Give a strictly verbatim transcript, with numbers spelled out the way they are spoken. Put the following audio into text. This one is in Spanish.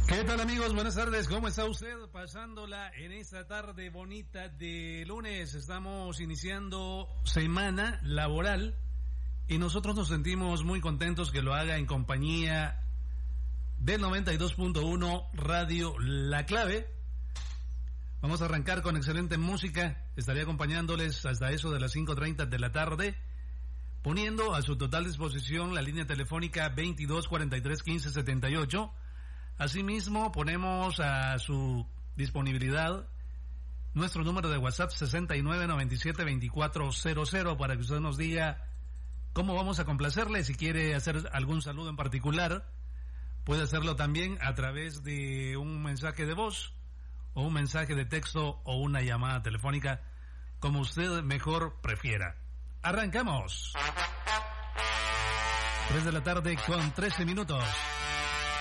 ¿Qué tal, amigos? Buenas tardes, ¿cómo está usted? Pasándola en esta tarde bonita de lunes. Estamos iniciando semana laboral y nosotros nos sentimos muy contentos que lo haga en compañía del noventa y dos punto uno Radio La Clave. Vamos a arrancar con excelente música. Estaré acompañándoles hasta eso de las cinco treinta de la tarde, poniendo a su total disposición la línea telefónica veintidós cuarenta y tres quince setenta y ocho. Asimismo, ponemos a su disponibilidad nuestro número de WhatsApp sesenta y nueve noventa y siete veinticuatro cero cero para que usted nos diga cómo vamos a complacerle. Si quiere hacer algún saludo en particular, puede hacerlo también a través de un mensaje de voz o un mensaje de texto o una llamada telefónica, como usted mejor prefiera. ¡Arrancamos! tres de la tarde con trece minutos.